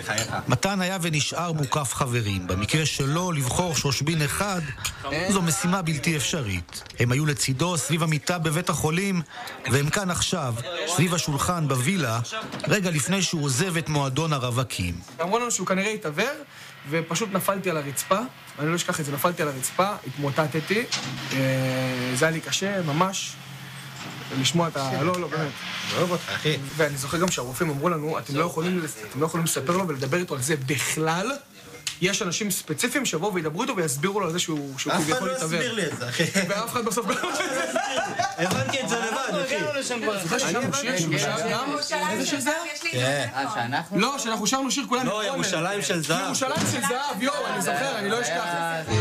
מתן היה ונשאר מוקף חברים. במקרה שלו, לבחור שושבין אחד זו משימה בלתי אפשרית. הם היו לצידו סביב המיטה בבית החולים, והם כאן עכשיו, סביב השולחן בווילה, רגע לפני שהוא עוזב את מועדון הרווקים. אמרו לנו שהוא כנראה התעוור, ופשוט נפלתי על הרצפה. אני לא אשכח את זה, נפלתי על הרצפה, התמוטטתי. זה היה לי קשה, ממש. לשמוע את ה... לא, באמת. לא אוהב אותך, אחי. ואני זוכר גם שהרופאים אמרו לנו, אתם לא יכולים לספר לו ולדבר איתו על זה בכלל. יש אנשים ספציפיים שיבואו וידברו איתו ויסבירו לו על זה שהוא כביכול אף אחד לא להתעוור. יסביר לי את זה, אחי. ואף אחד בסוף... הבנתי את זה לבד, אחי. זוכר ששרנו שיר שהוא שר גם? איזה שיר זה? לא, שאנחנו שרנו שיר כולנו. לא, ירושלים של זהב. ירושלים של זהב, יואו, אני זוכר, אני לא אשכח.